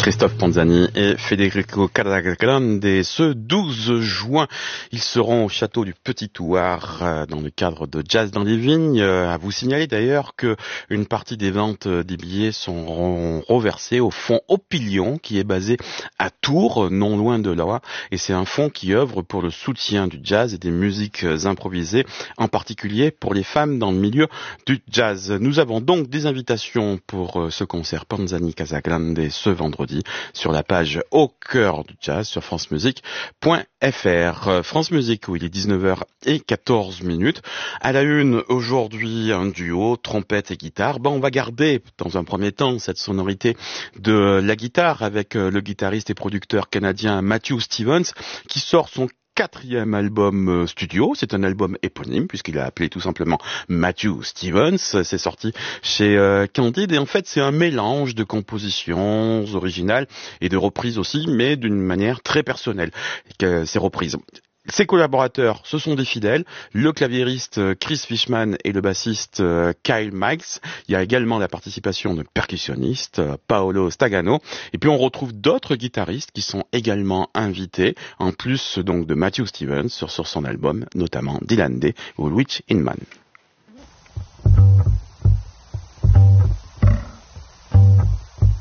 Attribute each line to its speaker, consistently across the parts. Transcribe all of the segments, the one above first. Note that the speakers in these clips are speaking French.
Speaker 1: Christophe Panzani et Federico Casagrande. Ce 12 juin, ils seront au château du Petit Thouars dans le cadre de Jazz dans les Vignes. À vous signaler d'ailleurs que une partie des ventes des billets seront reversées au fonds Opilion qui est basé à Tours, non loin de là. Et c'est un fonds qui œuvre pour le soutien du jazz et des musiques improvisées, en particulier pour les femmes dans le milieu du jazz. Nous avons donc des invitations pour ce concert Panzani Casagrande ce vendredi sur la page Au cœur du jazz sur francemusique.fr. France Musique où il est 19h14. À la une aujourd'hui, un duo trompette et guitare. On va garder dans un premier temps cette sonorité de la guitare avec le guitariste et producteur canadien Matthew Stevens qui sort son 4e album studio. C'est un album éponyme puisqu'il a appelé tout simplement Matthew Stevens. C'est sorti chez Candide et en fait c'est un mélange de compositions originales et de reprises aussi, mais d'une manière très personnelle. Ces reprises. Ses collaborateurs, ce sont des fidèles, le claviériste Chris Fishman et le bassiste Kyle Miles. Il y a également la participation de percussionniste Paolo Stagano. Et puis on retrouve d'autres guitaristes qui sont également invités, en plus donc de Matthew Stevens sur son album, notamment Dylan Day ou Luigi Inman.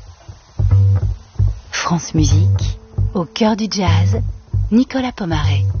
Speaker 2: France Musique, au cœur du jazz, Nicolas Pomaré.